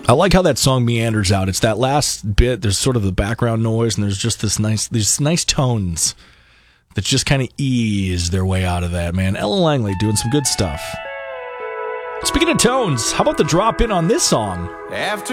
I like how that song meanders out. It's that last bit. There's sort of the background noise, and there's just these nice tones that just kind of ease their way out of that, man. Ellen Langley doing some good stuff. Speaking of tones, how about the drop in on this song? After